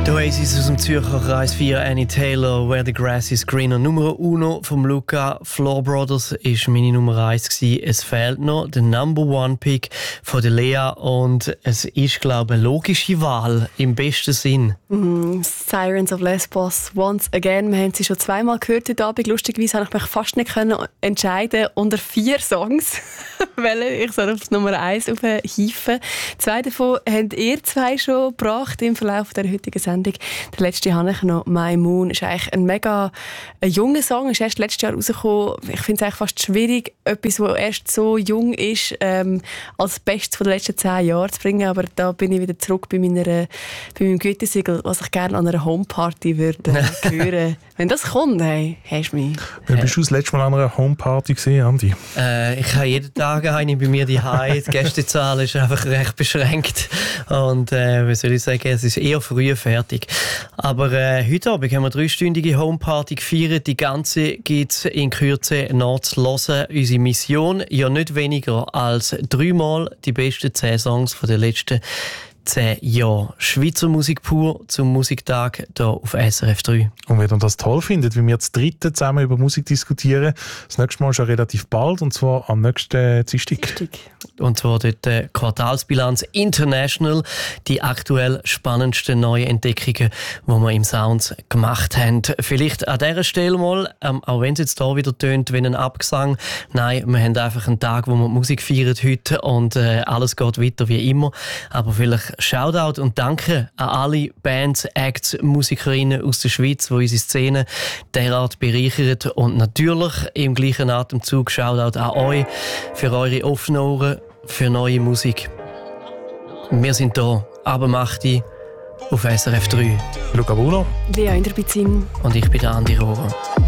Der Oasis aus dem Zürcher Kreis 4, Annie Taylor, Where the Grass is Greener. Nummer 1 vom Luca, Floor Brothers, ist meine Nummer 1 gewesen. Es fehlt noch der Number 1 Pick von der Lea und es ist, glaube ich, eine logische Wahl im besten Sinn. Sirens of Lesbos, once again. Wir haben sie schon zweimal gehört heute Abend. Lustigerweise konnte ich mich fast nicht entscheiden unter 4 Songs, weil ich soll auf Nummer 1 aufhieven. 2 davon habt ihr 2 schon gebracht im Verlauf der heutigen Sendung. Der letzte habe ich noch, My Moon. Ist eigentlich ein mega junger Song, ist erst letztes Jahr rausgekommen. Ich finde es eigentlich fast schwierig, etwas, das erst so jung ist, als Bestes von den letzten 10 Jahren zu bringen. Aber da bin ich wieder zurück bei meinem Gütesiegel, was ich gerne an einer Homeparty würde hören. Wenn das kommt, hey, hast du mich. Wann bist du das letzte Mal an einer Homeparty gesehen, Andi? Ich habe jeden Tag eine bei mir daheim. Die Gästezahl ist einfach recht beschränkt. Und wie soll ich sagen, es ist eher früh fertig. Aber heute Abend haben wir 3-stündige Homeparty gefeiert. Die ganze gibt es in Kürze nachzuhören. Unsere Mission, ja nicht weniger als 3-mal die besten 10 Songs von den letzten 10 Jahren. Schweizer Musik pur zum Musiktag hier auf SRF 3. Und wenn ihr das toll findet, wie wir das dritte zusammen über Musik diskutieren, das nächste Mal schon relativ bald, und zwar am nächsten Dienstag. Und zwar dort die Quartalsbilanz International, die aktuell spannendsten neuen Entdeckungen, die wir im Sounds gemacht haben. Vielleicht an dieser Stelle mal, auch wenn es jetzt hier wieder tönt wie ein Abgesang, nein, wir haben einfach einen Tag, wo wir Musik feiern heute und alles geht weiter wie immer. Aber vielleicht Shoutout und Danke an alle Bands, Acts, Musikerinnen aus der Schweiz, die unsere Szene derart bereichern. Und natürlich im gleichen Atemzug Shoutout an euch für eure offenen Ohren, für neue Musik. Wir sind hier, Abendmachti auf SRF 3. Luca Buhler. Lea Inderbizin. Und ich bin der Andi Rohrer.